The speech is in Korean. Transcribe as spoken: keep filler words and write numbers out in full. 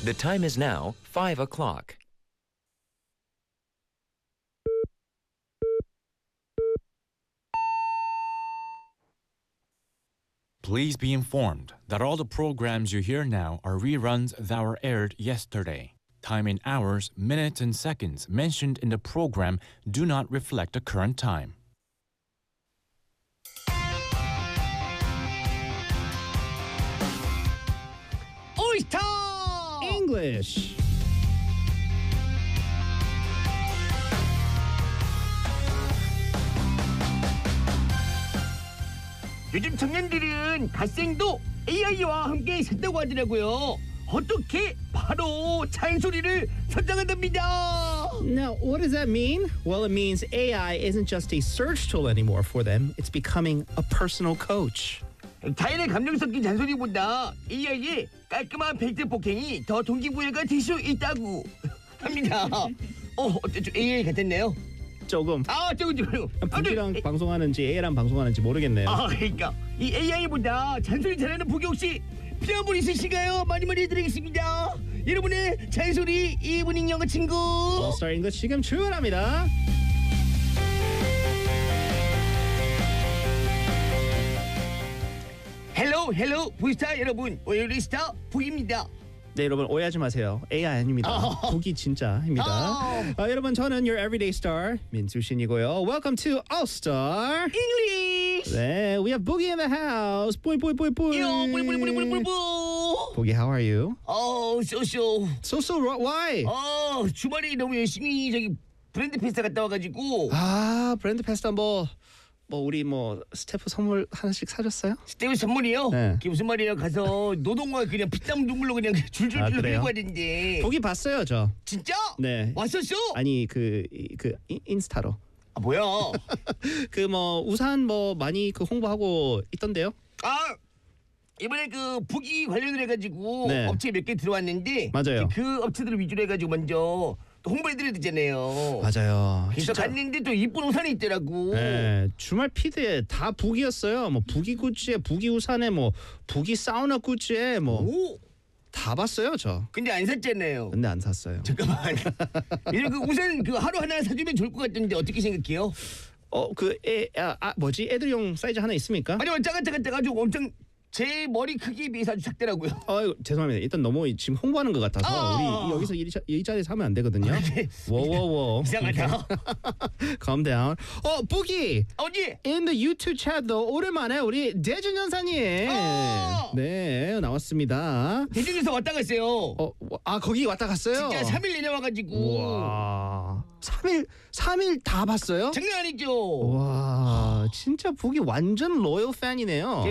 The time is now five o'clock. Please be informed that all the programs you hear now are reruns that were aired yesterday. Time in hours, minutes, and seconds mentioned in the program do not reflect the current time. Oyster! English. 요즘 청년들은 갓생도 에이아이와 함께 산다고 하더라고요. 어떻게 바로 잔소리를 선정한답니다. Now, what does that mean? Well, it means A I isn't just a search tool anymore for them. It's becoming a personal coach. 자연의 감정 섞인 잔소리보다 에이아이의 깔끔한 팩트 폭행이 더 동기부여가 될 수 있다고 합니다. 어, 어때 좀 에이아이 같았네요? 조금. 아, 저거 저거. 북이랑 방송하는지 A랑 방송하는지 모르겠네요. 아, 그러니까 이 에이아이보다 잔소리 잘하는 북이 혹시 필요한 분 있으신가요? 많이 많이 해드리겠습니다. 여러분의 잔소리 이브닝 영어 친구. All Star English 지금 출발합니다. 헬로 헬로 부스타 여러분, 오열리스타 북입니다. 네, 여러분 오해하지 마세요. 에이아이 아닙니다. 어. 북이 진짜입니다. 어. 아, 여러분 저는 your everyday star 민수신이고요. Welcome to All Star English. 네, we have Boogie in the house. Boy, boy, boy, boy. 요 뿌리뿌리뿌리뿌리뿌리. Boogie, how are you? 어, 쏘쏘. So, so, why? 어, 주말에 너무 열심히 저기 브랜드 페스타 갔다 와가지고 아, 브랜드 페스타 뭐, 뭐 우리 뭐 스태프 선물 하나씩 사줬어요? 스테이블 선물이요? 네. 그게 무슨 말이에요? 가서 노동과 그냥 피땀 눈물로 그냥 줄줄줄 아, 그래요? 흘리고 하는데. 보기 봤어요, 저. 진짜? 네. 왔었어? 아니 그 그 인스타로. 아, 뭐야? 그 뭐 우산 뭐 많이 그 홍보하고 있던데요? 아, 이번에 그 북이 관련을 해가지고 네. 업체 몇 개 들어왔는데 맞아요. 그 업체들을 위주로 해가지고 먼저 또 홍보해드려야 되잖아요. 맞아요. 그래서 갔는데 또 이쁜 우산이 있더라고. 네, 주말 피드에 다 북이었어요. 뭐 북이 굿즈에 북이 우산에 뭐 북이 사우나 굿즈에 뭐 다 오, 봤어요, 저. 근데 안 샀잖아요. 근데 안 샀어요. 잠깐만. 이런 그 우산 그 하루 하나 사주면 좋을 것 같은데 어떻게 생각해요? 어, 그 애 아, 아 뭐지? 애들용 사이즈 하나 있습니까? 아니면 작아 작아 작아지고 엄청 제 머리 크기에 비해서 아주 작더라고요. 어, 죄송합니다. 일단 너무 지금 홍보하는 것 같아서 아. 우리 여기서 이, 자- 이 자리에서 하면 안 되거든요. 워워워. 이상하다. Calm down. 어, 부기. 어디? In the YouTube chat도 오랜만에 우리 대준 연사님 아. 네 나왔습니다. 대전에서 왔다 갔어요. 어, 아 거기 왔다 갔어요. 진짜 삼 일 내려와가지고. 우와. 삼 일 삼 일 다 봤어요? 장난 아니죠. 와, 진짜 북이 완전 로열 팬이네요.